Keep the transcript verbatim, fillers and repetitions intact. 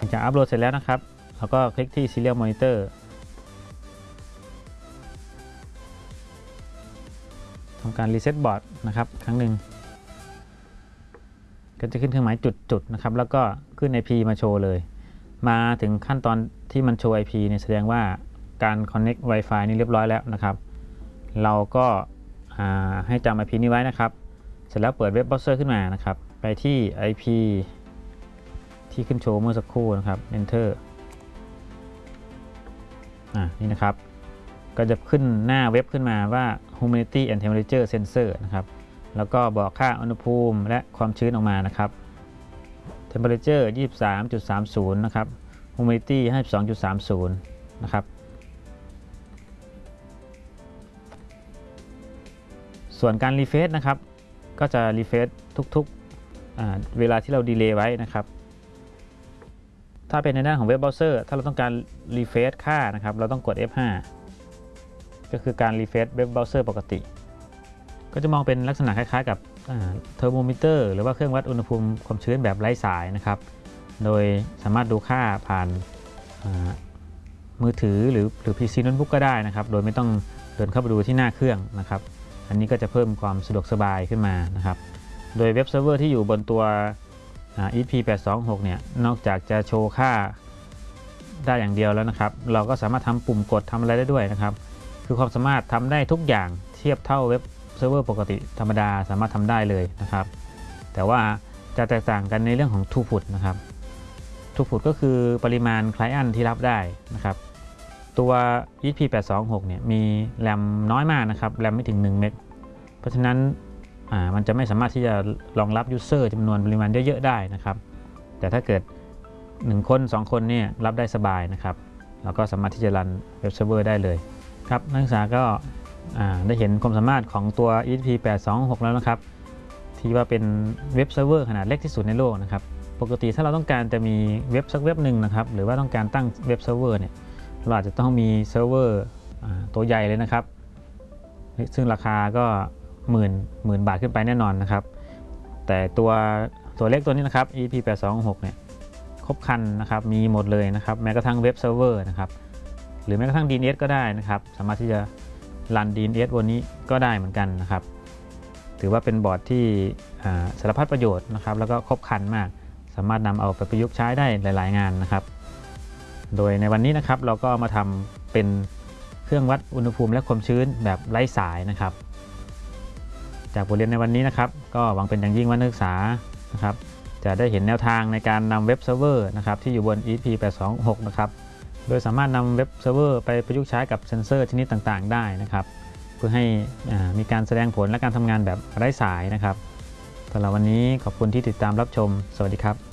จากอัปโหลดเสร็จแล้วนะครับเราก็คลิกที่ Serial Monitor ทำการรีเซ็ตบอร์ดนะครับครั้งหนึ่งก็จะขึ้นเครื่องหมายจุดๆนะครับแล้วก็ขึ้น ไอ พี มาโชว์เลยมาถึงขั้นตอนที่มันโชว์ ไอ พี เนี่ยแสดงว่าการ Connect Wi-Fi นี่เรียบร้อยแล้วนะครับเราก็ให้จำ ไอ พี นี้ไว้นะครับเสร็จแล้วเปิดเว็บเบราว์เซอร์ขึ้นมานะครับไปที่ ไอ พี ที่ขึ้นโชว์เมื่อสักครู่นะครับ Enter อ่านี่นะครับก็จะขึ้นหน้าเว็บขึ้นมาว่า Humidity and Temperature Sensor นะครับแล้วก็บอกค่าอุณหภูมิและความชื้นออกมานะครับ Temperature ยี่สิบสามจุดสามศูนย์ นะครับ Humidity ห้าสิบสองจุดสามศูนย์ นะครับส่วนการรีเฟรชนะครับก็จะรีเฟรชทุกๆเวลาที่เราดีเลย์ไว้นะครับถ้าเป็นในด้านของเว็บเบราว์เซอร์ถ้าเราต้องการรีเฟรชค่านะครับเราต้องกด เอฟ ห้า ก็คือการรีเฟรชเว็บเบราว์เซอร์ปกติก็จะมองเป็นลักษณะคล้ายๆกับเทอร์โมมิเตอร์หรือว่าเครื่องวัดอุณหภูมิความชื้นแบบไร้สายนะครับโดยสามารถดูค่าผ่านมือถือหรือหรือ พี ซี โน้ตบุ๊กก็ได้นะครับโดยไม่ต้องเดินเข้าไปดูที่หน้าเครื่องนะครับอันนี้ก็จะเพิ่มความสะดวกสบายขึ้นมานะครับโดยเว็บเซิร์ฟเวอร์ที่อยู่บนตัว อี ที พี แปดสองหก เนี่ยนอกจากจะโชว์ค่าได้อย่างเดียวแล้วนะครับเราก็สามารถทำปุ่มกดทำอะไรได้ด้วยนะครับคือความสามารถทำได้ทุกอย่างเทียบเท่าเว็บเซิร์ฟเวอร์ปกติธรรมดาสามารถทำได้เลยนะครับแต่ว่าจะแตกต่างกันในเรื่องของ Throughput นะครับ Throughput ก็คือปริมาณ Client ที่รับได้นะครับตัว อี ที พี แปดสองหก เนี่ยมีแรมน้อยมากนะครับแรมไม่ถึงหนึ่งเมกเพราะฉะนั้นมันจะไม่สามารถที่จะรองรับ User จำนวนปริมาณเยอะๆได้นะครับแต่ถ้าเกิดหนึ่งคนสองคนเนี่ยรับได้สบายนะครับเราก็สามารถที่จะรันเว็บเซิร์ฟเวอร์ได้เลยครับนักศึกษาก็ได้เห็นความสามารถของตัว อี ที พี แปดสองหก แล้วนะครับที่ว่าเป็นเว็บเซิร์ฟเวอร์ขนาดเล็กที่สุดในโลกนะครับปกติถ้าเราต้องการจะมีเว็บสักเว็บหนึ่งนะครับหรือว่าต้องการตั้งเว็บเซิร์ฟเวอร์เนี่ยเราอาจจะต้องมีเซิร์ฟเวอร์ตัวใหญ่เลยนะครับซึ่งราคาก็หมื่นหมื่นบาทขึ้นไปแน่นอนนะครับแต่ตัวตัวเล็กตัวนี้นะครับ อี ที พี แปดสองหก เนี่ยครบครันนะครับมีหมดเลยนะครับแม้กระทั่งเว็บเซิร์ฟเวอร์นะครับหรือแม้กระทั่ง ดี เอ็น เอส ก็ได้นะครับสามารถที่จะรัน ดี เอ็น เอส บนนี้ก็ได้เหมือนกันนะครับถือว่าเป็นบอร์ดที่สารพัดประโยชน์นะครับแล้วก็ครบครันมากสามารถนำเอาไปประยุกต์ใช้ได้หลายๆงานนะครับโดยในวันนี้นะครับเราก็มาทำเป็นเครื่องวัดอุณหภูมิและความชื้นแบบไร้สายนะครับจากบทเรียนในวันนี้นะครับก็หวังเป็นอย่างยิ่งว่านักศึกษานะครับจะได้เห็นแนวทางในการนำเว็บเซิร์ฟเวอร์นะครับที่อยู่บน อี ที พี แปดสองหก นะครับโดยสามารถนำเว็บเซิร์ฟเวอร์ไปประยุกต์ใช้กับเซนเซอร์ชนิดต่างๆได้นะครับเพื่อให้มีการแสดงผลและการทำงานแบบไร้สายนะครับสำหรับวันนี้ขอบคุณที่ติดตามรับชมสวัสดีครับ